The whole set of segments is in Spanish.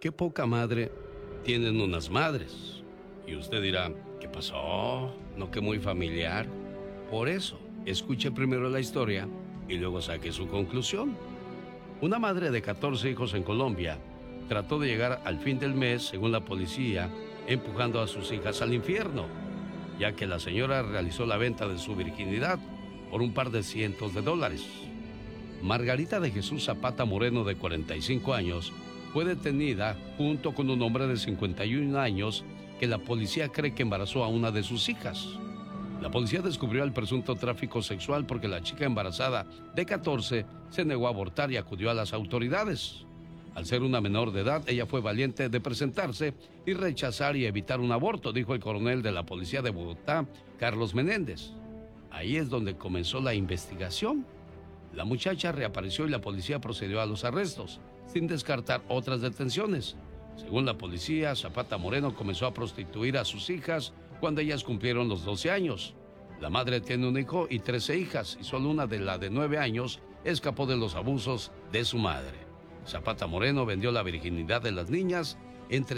Qué poca madre tienen unas madres. Y usted dirá, ¿qué pasó? No, que muy familiar. Por eso, escuche primero la historia y luego saque su conclusión. Una madre de 14 hijos en Colombia trató de llegar al fin del mes, según la policía, empujando a sus hijas al infierno, ya que la señora realizó la venta de su virginidad por un par de cientos de dólares. Margarita de Jesús Zapata Moreno, de 45 años, fue detenida junto con un hombre de 51 años que la policía cree que embarazó a una de sus hijas. La policía descubrió el presunto tráfico sexual porque la chica embarazada de 14 se negó a abortar y acudió a las autoridades. Al ser una menor de edad, ella fue valiente de presentarse y rechazar y evitar un aborto, dijo el coronel de la policía de Bogotá, Carlos Menéndez. Ahí es donde comenzó la investigación. La muchacha reapareció y la policía procedió a los arrestos, sin descartar otras detenciones. Según la policía, Zapata Moreno comenzó a prostituir a sus hijas cuando ellas cumplieron los 12 años. La madre tiene un hijo y 13 hijas, y solo una de la de 9 años escapó de los abusos de su madre. Zapata Moreno vendió la virginidad de las niñas entre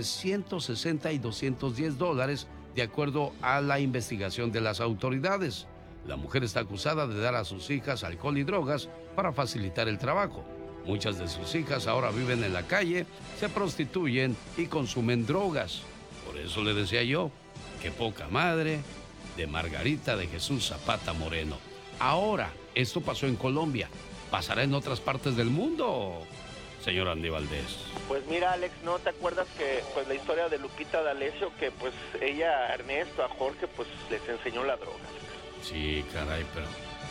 160 y 210 dólares, de acuerdo a la investigación de las autoridades. La mujer está acusada de dar a sus hijas alcohol y drogas para facilitar el trabajo. Muchas de sus hijas ahora viven en la calle, se prostituyen y consumen drogas. Por eso le decía yo, qué poca madre de Margarita de Jesús Zapata Moreno. Ahora, esto pasó en Colombia. ¿Pasará en otras partes del mundo, señor Andy Valdés? Pues mira, Alex, ¿no te acuerdas que pues la historia de Lupita D'Alessio, que pues ella, a Ernesto, a Jorge, pues les enseñó la droga? Sí, caray, pero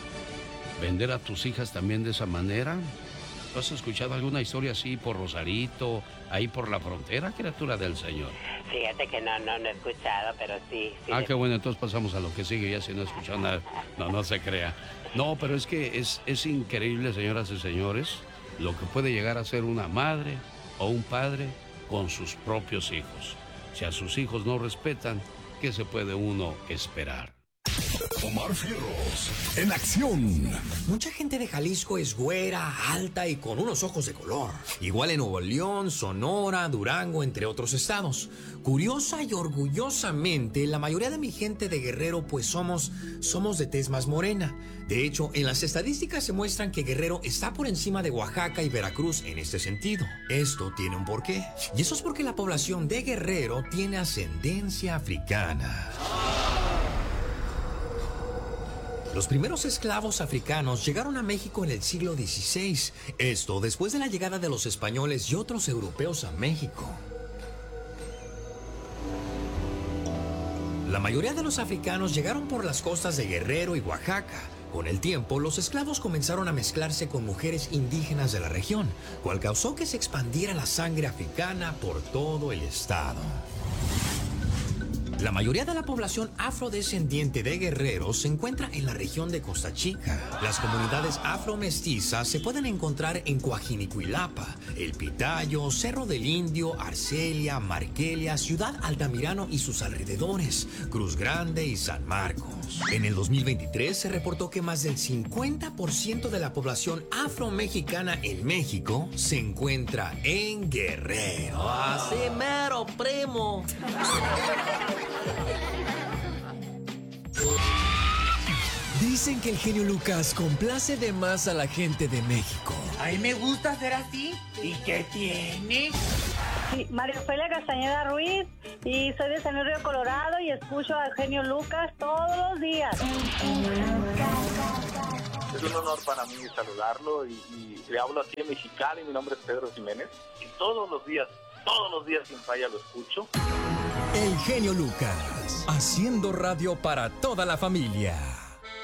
¿vender a tus hijas también de esa manera? ¿Tú has escuchado alguna historia así por Rosarito, ahí por la frontera, criatura del Señor? Fíjate que no he escuchado, pero sí. Qué bueno, entonces pasamos a lo que sigue, ya si no he escuchado nada. No se crea. No, pero es que es increíble, señoras y señores, lo que puede llegar a ser una madre o un padre con sus propios hijos. Si a sus hijos no respetan, ¿qué se puede uno esperar? Omar Fierros, en acción. Mucha gente de Jalisco es güera, alta y con unos ojos de color. Igual en Nuevo León, Sonora, Durango, entre otros estados. Curiosa y orgullosamente, la mayoría de mi gente de Guerrero pues somos de tez más morena. De hecho, en las estadísticas se muestran que Guerrero está por encima de Oaxaca y Veracruz en este sentido. Esto tiene un porqué. Y eso es porque la población de Guerrero tiene ascendencia africana. Los primeros esclavos africanos llegaron a México en el siglo XVI. Esto después de la llegada de los españoles y otros europeos a México. La mayoría de los africanos llegaron por las costas de Guerrero y Oaxaca. Con el tiempo, los esclavos comenzaron a mezclarse con mujeres indígenas de la región, cual causó que se expandiera la sangre africana por todo el estado. La mayoría de la población afrodescendiente de Guerrero se encuentra en la región de Costa Chica. Las comunidades afromestizas se pueden encontrar en Coajinicuilapa, El Pitayo, Cerro del Indio, Arcelia, Marquelia, Ciudad Altamirano y sus alrededores, Cruz Grande y San Marcos. En el 2023 se reportó que más del 50% de la población afromexicana en México se encuentra en Guerrero. ¡Así mero, primo! Dicen que el genio Lucas complace de más a la gente de México. A mí me gusta ser así. ¿Y qué tiene? Sí, María Ofelia Castañeda Ruiz, y soy de San Luis Río Colorado y escucho al genio Lucas todos los días. Es un honor para mí saludarlo y le hablo aquí en Mexicali. Mi nombre es Pedro Jiménez y todos los días sin falla lo escucho. El genio Lucas, haciendo radio para toda la familia.